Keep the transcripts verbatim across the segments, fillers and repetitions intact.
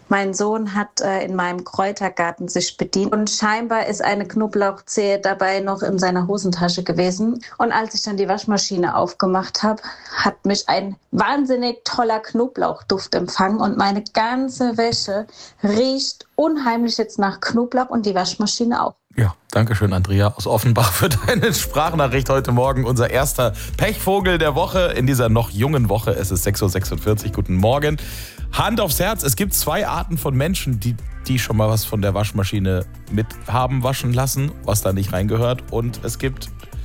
Mein Sohn hat äh, in meinem Kräutergarten sich bedient und scheinbar ist eine Knoblauchzehe dabei noch in seiner Hosentasche gewesen. Und als ich dann die Waschmaschine aufgemacht habe, hat mich ein wahnsinnig toller Knoblauchduft empfangen und meine ganze Wäsche riecht unheimlich jetzt nach Knoblauch und die Waschmaschine auch. Ja, danke schön, Andrea aus Offenbach, für deine Sprachnachricht heute Morgen. Unser erster Pechvogel der Woche in dieser noch jungen Woche. Es ist sechs Uhr sechsundvierzig. Guten Morgen. Hand aufs Herz, es gibt zwei Arten von Menschen, die, die schon mal was von der Waschmaschine mit haben waschen lassen, was da nicht reingehört. Und es gibt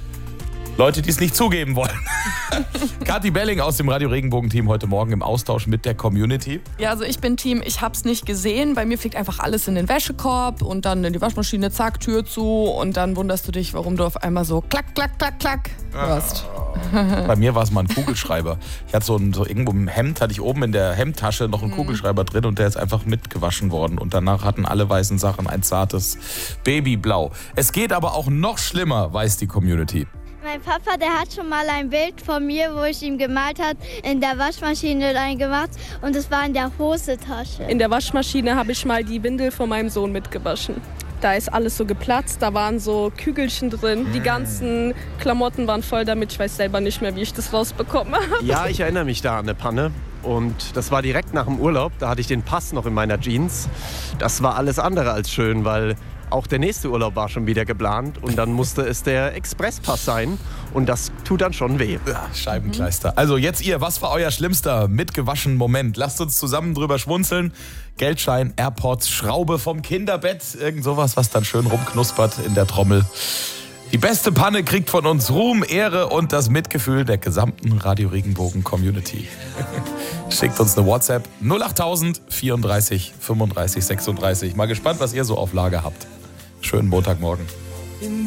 Leute, die es nicht zugeben wollen. Kathi Belling aus dem Radio Regenbogen-Team heute Morgen im Austausch mit der Community. Ja, also ich bin Team, ich hab's nicht gesehen. Bei mir fliegt einfach alles in den Wäschekorb und dann in die Waschmaschine, zack, Tür zu. Und dann wunderst du dich, warum du auf einmal so klack, klack, klack, klack hörst. Bei mir war es mal ein Kugelschreiber. Ich hatte so, ein, so irgendwo im Hemd, hatte ich oben in der Hemdtasche noch einen mhm. Kugelschreiber drin und der ist einfach mitgewaschen worden. Und danach hatten alle weißen Sachen ein zartes Babyblau. Es geht aber auch noch schlimmer, weiß die Community. Mein Papa, der hat schon mal ein Bild von mir, wo ich ihm gemalt habe, in der Waschmaschine reingemacht und es war in der Hosentasche. In der Waschmaschine habe ich mal die Windel von meinem Sohn mitgewaschen. Da ist alles so geplatzt, da waren so Kügelchen drin, die ganzen Klamotten waren voll damit. Ich weiß selber nicht mehr, wie ich das rausbekommen habe. Ja, ich erinnere mich da an eine Panne. Und das war direkt nach dem Urlaub, da hatte ich den Pass noch in meiner Jeans. Das war alles andere als schön, weil auch der nächste Urlaub war schon wieder geplant und dann musste es der Expresspass sein und das tut dann schon weh. Ja, Scheibenkleister. Also jetzt ihr, was war euer schlimmster mitgewaschen Moment? Lasst uns zusammen drüber schmunzeln. Geldschein, AirPods, Schraube vom Kinderbett, irgend sowas, was dann schön rumknuspert in der Trommel. Die beste Panne kriegt von uns Ruhm, Ehre und das Mitgefühl der gesamten Radio Regenbogen Community. Schickt uns eine WhatsApp null achttausend vierunddreißig fünfunddreißig sechsunddreißig. Mal gespannt, was ihr so auf Lager habt. Schönen Montagmorgen.